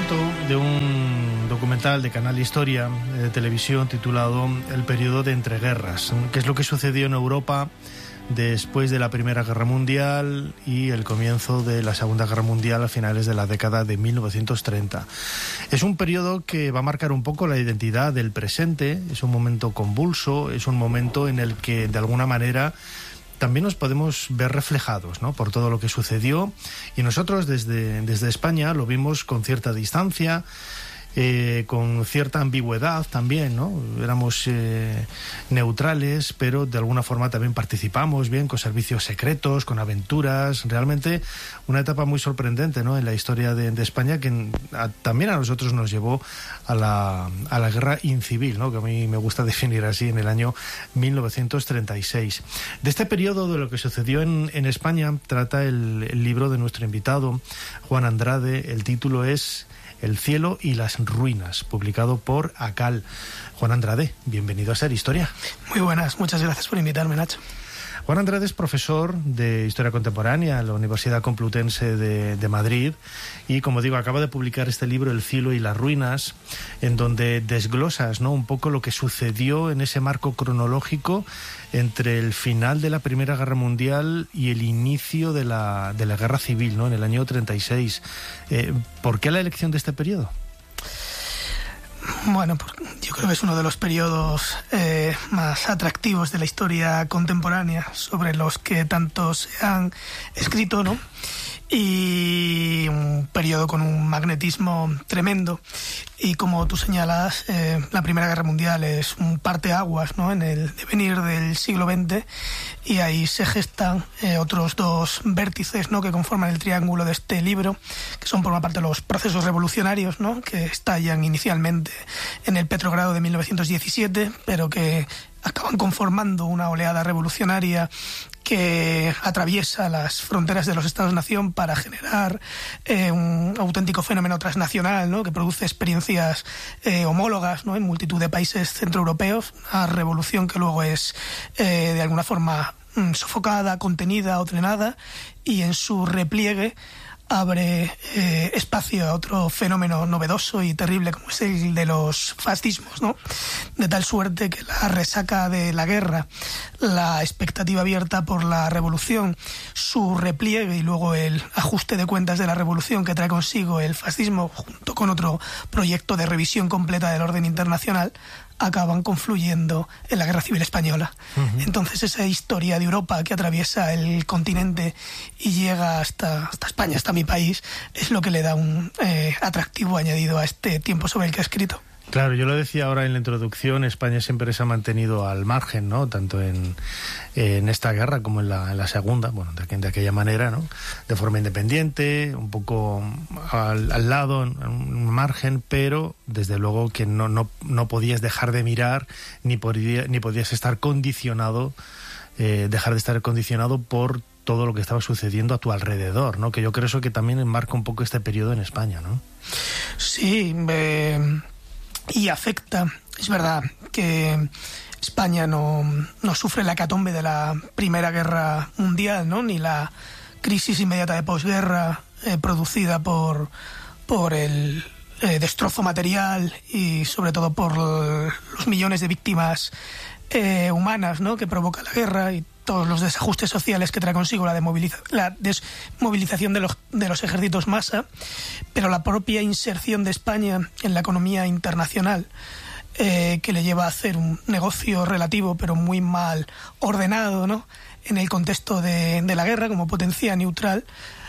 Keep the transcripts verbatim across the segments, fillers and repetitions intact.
fragmento de un documental de Canal Historia de televisión titulado El periodo de entreguerras, que es lo que sucedió en Europa después de la Primera Guerra Mundial y el comienzo de la Segunda Guerra Mundial a finales de la década de mil novecientos treinta. Es un periodo que va a marcar un poco la identidad del presente, es un momento convulso, es un momento en el que de alguna manera también nos podemos ver reflejados, ¿no?, por todo lo que sucedió, y nosotros desde, desde España lo vimos con cierta distancia, eh, con cierta ambigüedad también, ¿no? Éramos eh, neutrales, pero de alguna forma también participamos bien con servicios secretos, con aventuras. Realmente una etapa muy sorprendente, ¿no?, en la historia de, de España, que a, también a nosotros nos llevó a la, a la guerra incivil, ¿no?, que a mí me gusta definir así, en el año mil novecientos treinta y seis. De este periodo, de lo que sucedió en, en España, trata el, el libro de nuestro invitado, Juan Andrade. El título es El cielo y las ruinas, publicado por ACAL. Juan Andrade, bienvenido a Ser Historia. Muy buenas, muchas gracias por invitarme, Nacho. Juan Andrade es profesor de Historia Contemporánea en la Universidad Complutense de, de Madrid y, como digo, acaba de publicar este libro, El cielo y las ruinas, en donde desglosas, ¿no?, un poco lo que sucedió en ese marco cronológico entre el final de la Primera Guerra Mundial y el inicio de la, de la Guerra Civil, ¿no?, en el año treinta y seis. Eh, ¿Por qué la elección de este periodo? Bueno, yo creo que es uno de los periodos eh, más atractivos de la historia contemporánea, sobre los que tanto se han escrito, ¿no? Y un periodo con un magnetismo tremendo. Y como tú señalas, eh, la Primera Guerra Mundial es un parteaguas, ¿no?, en el devenir del siglo veinte, y ahí se gestan eh, otros dos vértices, ¿no?, que conforman el triángulo de este libro, que son por una parte los procesos revolucionarios, ¿no?, que estallan inicialmente en el Petrogrado de mil novecientos diecisiete, pero que acaban conformando una oleada revolucionaria que atraviesa las fronteras de los Estados-nación para generar eh, un auténtico fenómeno transnacional, ¿no?, que produce experiencias eh, homólogas, ¿no?, en multitud de países centroeuropeos. Una revolución que luego es eh, de alguna forma mm, sofocada, contenida o drenada, y en su repliegue abre eh, espacio a otro fenómeno novedoso y terrible como es el de los fascismos, ¿no? De tal suerte que la resaca de la guerra, la expectativa abierta por la revolución, su repliegue y luego el ajuste de cuentas de la revolución que trae consigo el fascismo, junto con otro proyecto de revisión completa del orden internacional, acaban confluyendo en la Guerra Civil Española. Uh-huh. Entonces esa historia de Europa que atraviesa el continente y llega hasta, hasta España, hasta mi país, es lo que le da un eh, atractivo añadido a este tiempo sobre el que he escrito. Claro, yo lo decía ahora en la introducción, España siempre se ha mantenido al margen, ¿no?, tanto en, en esta guerra como en la, en la segunda, bueno, de, de aquella manera, ¿no?, de forma independiente, un poco al, al lado, en un margen, pero desde luego que no, no, no podías dejar de mirar, ni, podía, ni podías estar condicionado, eh, dejar de estar condicionado por todo lo que estaba sucediendo a tu alrededor, ¿no?, que yo creo eso que también enmarca un poco este periodo en España, ¿no? Sí, eh... y afecta. Es verdad que España no, no sufre la hecatombe de la Primera Guerra Mundial, ¿no?, ni la crisis inmediata de posguerra eh, producida por, por el eh, destrozo material y sobre todo por los millones de víctimas eh, humanas, ¿no?, que provoca la guerra, y todos los desajustes sociales que trae consigo la, demoviliza- la desmovilización de los, de los ejércitos masa, pero la propia inserción de España en la economía internacional, eh, que le lleva a hacer un negocio relativo pero muy mal ordenado, ¿no?, en el contexto de, de la guerra como potencia neutral,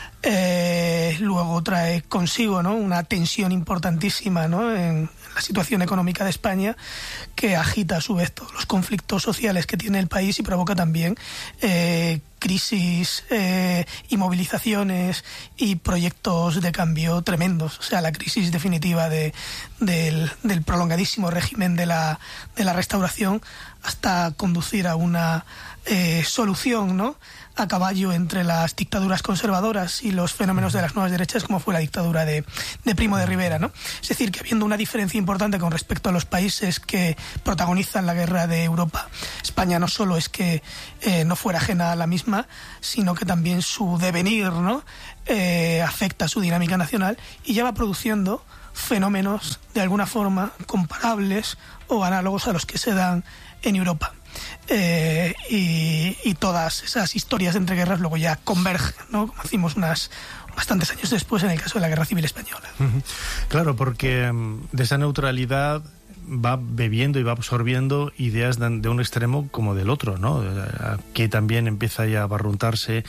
eh, luego trae consigo, ¿no?, una tensión importantísima, ¿no?, en la situación económica de España, que agita a su vez todos los conflictos sociales que tiene el país y provoca también eh, crisis eh, y movilizaciones y proyectos de cambio tremendos. O sea, la crisis definitiva de, del, del prolongadísimo régimen de la, de la Restauración, hasta conducir a una eh, solución, ¿no?, a caballo entre las dictaduras conservadoras y los fenómenos de las nuevas derechas, como fue la dictadura de, de Primo de Rivera, ¿no? Es decir, que habiendo una diferencia importante con respecto a los países que protagonizan la guerra de Europa, España no solo es que eh, no fuera ajena a la misma, sino que también su devenir, ¿no?, eh, afecta su dinámica nacional y ya va produciendo fenómenos de alguna forma comparables o análogos a los que se dan en Europa. Eh, y, y todas esas historias de entreguerras luego ya convergen, ¿no?, como decimos, unas bastantes años después en el caso de la Guerra Civil Española. Claro, porque de esa neutralidad va bebiendo y va absorbiendo ideas de, de un extremo como del otro, ¿no? Que también empieza ya a barruntarse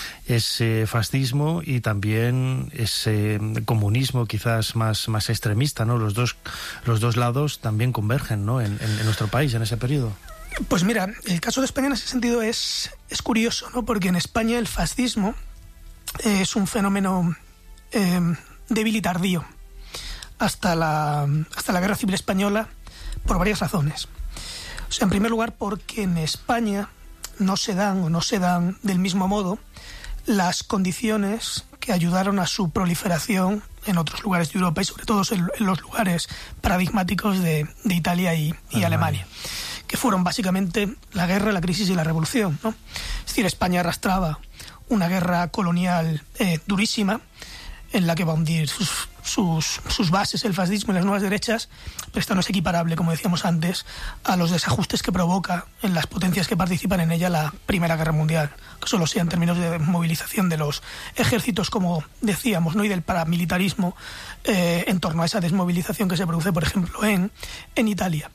ese fascismo y también ese comunismo quizás más, más extremista, ¿no? Los dos, los dos lados también convergen, ¿no?, en, en, en nuestro país en ese periodo. Pues mira, el caso de España en ese sentido es, es curioso, ¿no?, porque en España el fascismo eh, es un fenómeno eh, débil y tardío hasta la, hasta la Guerra Civil Española por varias razones. O sea, en primer lugar, porque en España no se dan o no se dan del mismo modo las condiciones que ayudaron a su proliferación en otros lugares de Europa y sobre todo en, en los lugares paradigmáticos de, de Italia y, y Alemania, que fueron básicamente la guerra, la crisis y la revolución, ¿no? Es decir, España arrastraba una guerra colonial eh, durísima, en la que va a hundir sus, sus, sus bases el fascismo y las nuevas derechas, pero esto no es equiparable, como decíamos antes, a los desajustes que provoca en las potencias que participan en ella la Primera Guerra Mundial, que solo sea en términos de movilización de los ejércitos, como decíamos, ¿no?, y del paramilitarismo eh, en torno a esa desmovilización que se produce, por ejemplo, en, en Italia.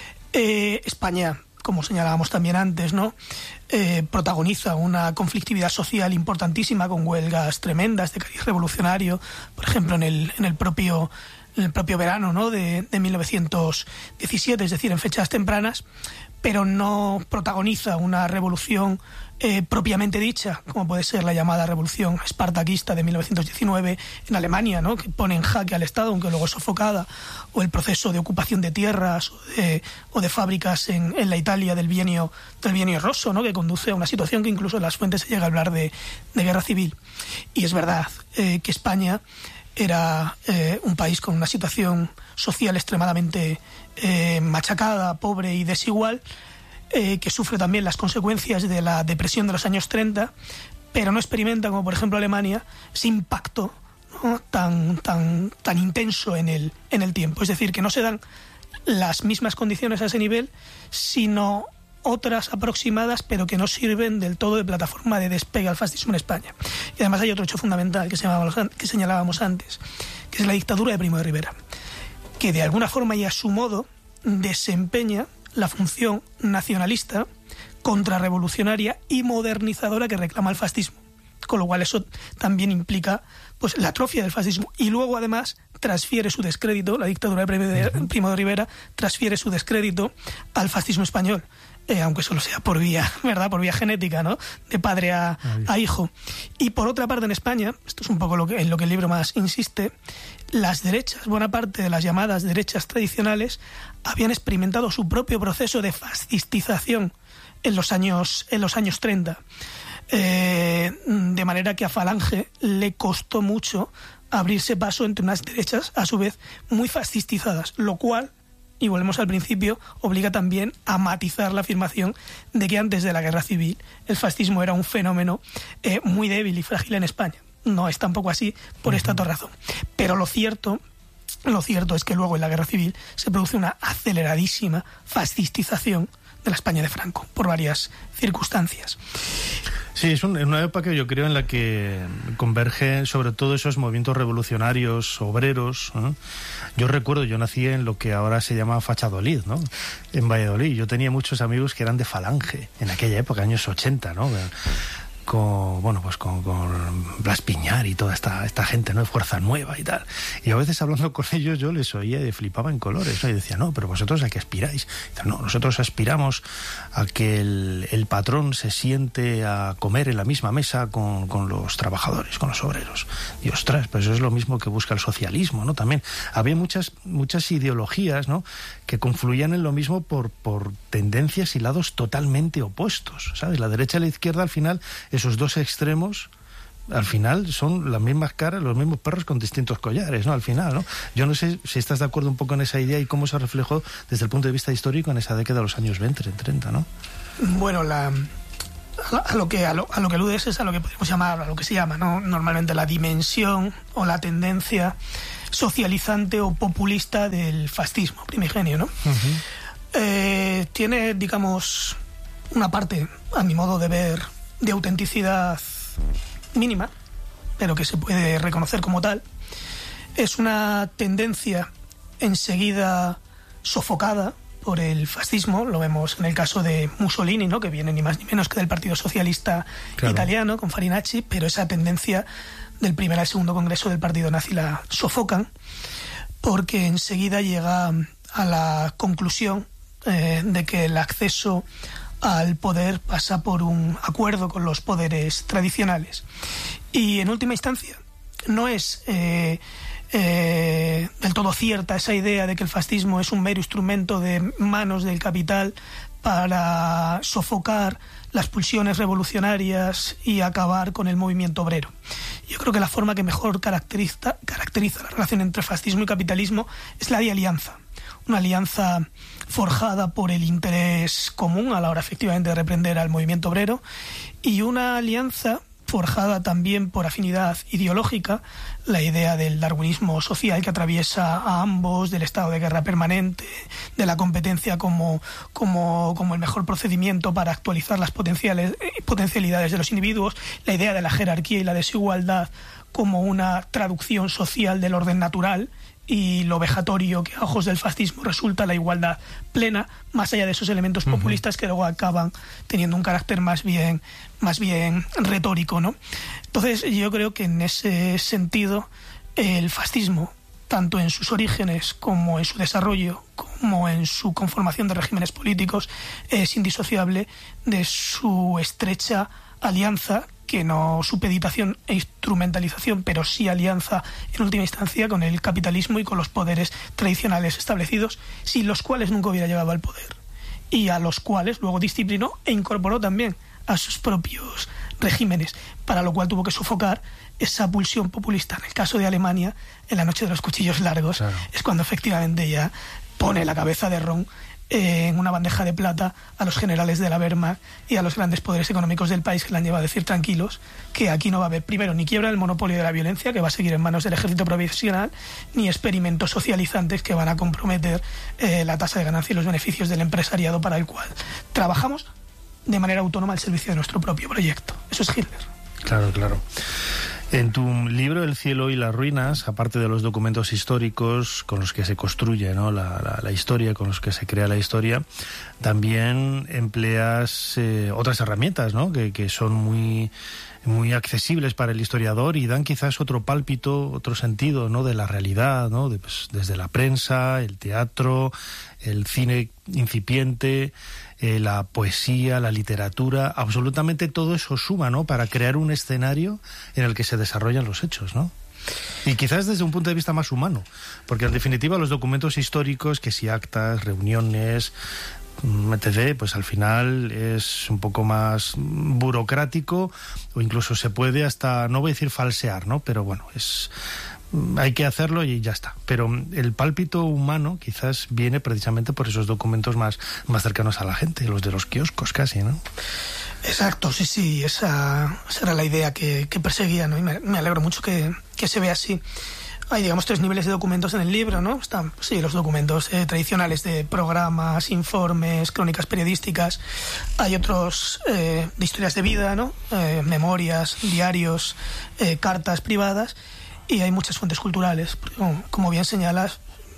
Eh, España, como señalábamos también antes, ¿no?, eh, protagoniza una conflictividad social importantísima con huelgas tremendas de cariz revolucionario, por ejemplo, en el, en el propio en el propio verano, ¿no?, de, de mil novecientos diecisiete, es decir, en fechas tempranas, pero no protagoniza una revolución eh, propiamente dicha, como puede ser la llamada revolución espartaquista de mil novecientos diecinueve en Alemania, ¿no?, que pone en jaque al Estado, aunque luego es sofocada, o el proceso de ocupación de tierras o de, o de fábricas en, en la Italia del bienio, del bienio Rosso, ¿no?, que conduce a una situación que incluso en las fuentes se llega a hablar de, de guerra civil. Y es verdad eh, que España era eh, un país con una situación social extremadamente eh, machacada, pobre y desigual, eh, que sufre también las consecuencias de la depresión de los años treinta, pero no experimenta, como por ejemplo Alemania, ese impacto, ¿no?, tan, tan, tan intenso en el, en el tiempo. Es decir, que no se dan las mismas condiciones a ese nivel, sino otras aproximadas, pero que no sirven del todo de plataforma de despegue al fascismo en España. Y además hay otro hecho fundamental que señalábamos, que señalábamos antes, que es la dictadura de Primo de Rivera, que de alguna forma y a su modo desempeña la función nacionalista, contrarrevolucionaria y modernizadora que reclama el fascismo. Con lo cual eso también implica pues la atrofia del fascismo y luego además transfiere su descrédito, la dictadura de Primo de Rivera transfiere su descrédito al fascismo español. Eh, aunque solo sea por vía, ¿verdad?, por vía genética, ¿no?, de padre a, a hijo. Y por otra parte, en España, esto es un poco lo que, en lo que el libro más insiste, las derechas, buena parte de las llamadas derechas tradicionales, habían experimentado su propio proceso de fascistización en los años, en los años treinta. Eh, de manera que a Falange le costó mucho abrirse paso entre unas derechas, a su vez, muy fascistizadas, lo cual, y volvemos al principio, obliga también a matizar la afirmación de que antes de la Guerra Civil el fascismo era un fenómeno eh, muy débil y frágil en España. No es tampoco así por esta otra razón. Pero lo cierto, lo cierto es que luego en la Guerra Civil se produce una aceleradísima fascistización de la España de Franco, por varias circunstancias. Sí, es un, una época, yo creo, en la que convergen sobre todo esos movimientos revolucionarios, obreros, ¿no? Yo recuerdo, yo nací en lo que ahora se llama Fachadolid, ¿no?, en Valladolid. Yo tenía muchos amigos que eran de Falange, en aquella época, años ochenta, ¿no?, con, bueno, pues con, con Blas Piñar y toda esta, esta gente, ¿no? De Fuerza Nueva y tal. Y a veces hablando con ellos yo les oía y flipaba en colores, ¿no? Y decía, no, pero vosotros a qué aspiráis. Y decía, no, nosotros aspiramos a que el, el patrón se siente a comer en la misma mesa con, con los trabajadores, con los obreros. Y ostras, pues eso es lo mismo que busca el socialismo, ¿no? También había muchas, muchas ideologías, ¿no? Que confluían en lo mismo por, por tendencias y lados totalmente opuestos, ¿sabes? La derecha y la izquierda, al final, esos dos extremos, al final son las mismas caras, los mismos perros con distintos collares, ¿no? Al final, ¿no? Yo no sé si estás de acuerdo un poco en esa idea y cómo se reflejó desde el punto de vista histórico en esa década de los años veinte, treinta, ¿no? Bueno, la, a, lo que, a, lo, a lo que aludes es a lo que podemos llamar, a lo que se llama, ¿no? Normalmente la dimensión o la tendencia socializante o populista del fascismo primigenio, ¿no? Uh-huh. Eh, tiene, digamos, una parte, a mi modo de ver, de autenticidad mínima, pero que se puede reconocer como tal. Es una tendencia enseguida sofocada por el fascismo, lo vemos en el caso de Mussolini, ¿no? Que viene ni más ni menos que del Partido Socialista claro. Italiano, con Farinacci, pero esa tendencia del primer al segundo congreso del Partido Nazi la sofocan, porque enseguida llega a la conclusión eh, de que el acceso al poder pasa por un acuerdo con los poderes tradicionales. Y en última instancia, no es eh, eh, del todo cierta esa idea de que el fascismo es un mero instrumento de manos del capital para sofocar las pulsiones revolucionarias y acabar con el movimiento obrero. Yo creo que la forma que mejor caracteriza, caracteriza la relación entre fascismo y capitalismo es la de alianza. Una alianza forjada por el interés común a la hora efectivamente de reprender al movimiento obrero, y una alianza forjada también por afinidad ideológica, la idea del darwinismo social que atraviesa a ambos, del estado de guerra permanente, de la competencia como, como, como el mejor procedimiento para actualizar las potenciales, potencialidades de los individuos, la idea de la jerarquía y la desigualdad como una traducción social del orden natural, y lo vejatorio que a ojos del fascismo resulta la igualdad plena, más allá de esos elementos populistas que luego acaban teniendo un carácter más bien, más bien retórico, ¿no? Entonces yo creo que en ese sentido el fascismo, tanto en sus orígenes como en su desarrollo, como en su conformación de regímenes políticos, es indisociable de su estrecha alianza, que no supeditación e instrumentalización, pero sí alianza en última instancia con el capitalismo y con los poderes tradicionales establecidos, sin los cuales nunca hubiera llegado al poder, y a los cuales luego disciplinó e incorporó también a sus propios regímenes, para lo cual tuvo que sofocar esa pulsión populista. En el caso de Alemania, en la noche de los cuchillos largos, claro, es cuando efectivamente ya pone la cabeza de Ron en una bandeja de plata a los generales de la Wehrmacht y a los grandes poderes económicos del país, que le han llevado a decir tranquilos que aquí no va a haber, primero, ni quiebra del monopolio de la violencia, que va a seguir en manos del ejército provisional, ni experimentos socializantes que van a comprometer eh, la tasa de ganancia y los beneficios del empresariado para el cual trabajamos de manera autónoma al servicio de nuestro propio proyecto. Eso es Hitler. Claro, claro. En tu libro El cielo y las ruinas, aparte de los documentos históricos con los que se construye, ¿no?, la, la, la historia, con los que se crea la historia, también empleas eh, otras herramientas, ¿no?, que, que son muy, muy accesibles para el historiador y dan quizás otro pálpito, otro sentido, ¿no?, de la realidad, ¿no?, de, pues, desde la prensa, el teatro, el cine incipiente, eh, la poesía, la literatura, absolutamente todo eso suma, ¿no?, para crear un escenario en el que se desarrollan los hechos, ¿no? Y quizás desde un punto de vista más humano, porque en definitiva los documentos históricos, que si actas, reuniones, etcétera, pues al final es un poco más burocrático, o incluso se puede hasta, no voy a decir falsear, ¿no?, pero bueno, es... hay que hacerlo y ya está. Pero el pálpito humano quizás viene precisamente por esos documentos más, más cercanos a la gente, los de los kioscos casi, ¿no? Exacto, sí, sí, esa, esa era la idea que, que perseguía, ¿no? Y me, me alegro mucho que, que se vea así. Hay, digamos, tres niveles de documentos en el libro, ¿no? Están, sí, los documentos eh, tradicionales de programas, informes, crónicas periodísticas. Hay otros eh, de historias de vida, ¿no? Eh, memorias, diarios, eh, cartas privadas. Y hay muchas fuentes culturales, porque, como, como bien señalas,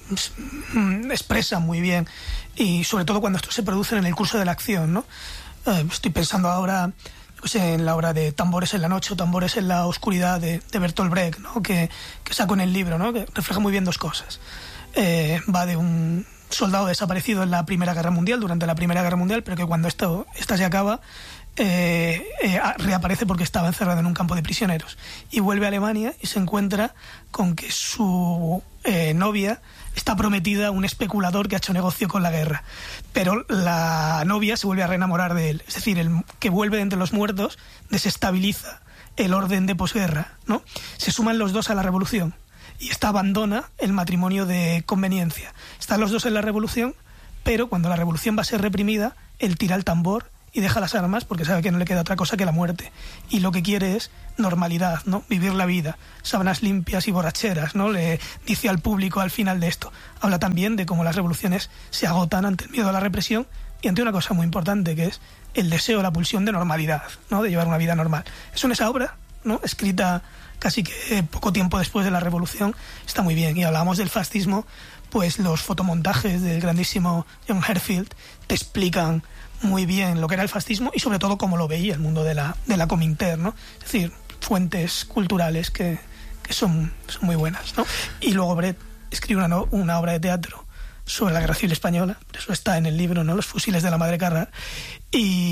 expresan muy bien, y sobre todo cuando esto se produce en el curso de la acción, ¿no? Eh, estoy pensando ahora, pues en la obra de Tambores en la noche o Tambores en la oscuridad de, de Bertolt Brecht, ¿no? que, que saco en el libro, ¿no? que refleja muy bien dos cosas. Eh, va de un soldado desaparecido en la Primera Guerra Mundial, durante la Primera Guerra Mundial, pero que cuando esto, esta se acaba, eh, eh, reaparece porque estaba encerrado en un campo de prisioneros. Y vuelve a Alemania y se encuentra con que su eh, novia está prometida a un especulador que ha hecho negocio con la guerra. Pero la novia se vuelve a reenamorar de él. Es decir, el que vuelve de entre los muertos desestabiliza el orden de posguerra, ¿no? Se suman los dos a la revolución y esta abandona el matrimonio de conveniencia. Están los dos en la revolución, pero cuando la revolución va a ser reprimida, él tira el tambor y deja las armas porque sabe que no le queda otra cosa que la muerte. Y lo que quiere es normalidad, ¿no? Vivir la vida, sábanas limpias y borracheras, ¿no? Le dice al público al final de esto. Habla también de cómo las revoluciones se agotan ante el miedo a la represión y ante una cosa muy importante que es el deseo, la pulsión de normalidad, ¿no? De llevar una vida normal. Eso en esa obra, ¿no? Escrita casi que poco tiempo después de la revolución, está muy bien. Y hablábamos del fascismo, pues los fotomontajes del grandísimo John Herzfeld te explican muy bien lo que era el fascismo y sobre todo cómo lo veía el mundo de la, de la Comintern, ¿no? Es decir, fuentes culturales que, que son, son muy buenas, ¿no? Y luego Brecht escribe una, no, una obra de teatro sobre la Guerra Civil Española, por eso está en el libro, ¿no? Los fusiles de la Madre Carrà, y